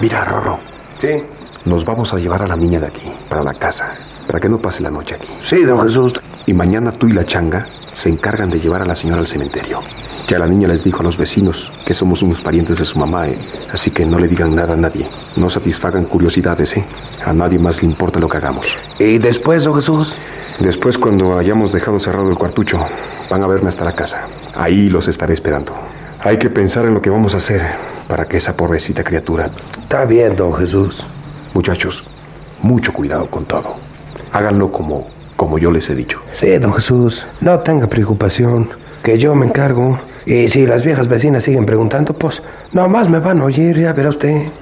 Mira, Rorro. Sí. Nos vamos a llevar a la niña de aquí, para la casa, para que no pase la noche aquí. Sí, don Jesús. Y mañana tú y la changa se encargan de llevar a la señora al cementerio. Ya la niña les dijo a los vecinos que somos unos parientes de su mamá, así que no le digan nada a nadie. No satisfagan curiosidades, ¿eh? A nadie más le importa lo que hagamos. ¿Y después, don Jesús? Después, cuando hayamos dejado cerrado el cuartucho, van a verme hasta la casa. Ahí los estaré esperando. Hay que pensar en lo que vamos a hacer para que esa pobrecita criatura... Está bien, don Jesús. Muchachos, mucho cuidado con todo. Háganlo como yo les he dicho. Sí, don Jesús. No tenga preocupación, que yo me encargo. Y si las viejas vecinas siguen preguntando, pues nomás me van a oír, ya verá usted.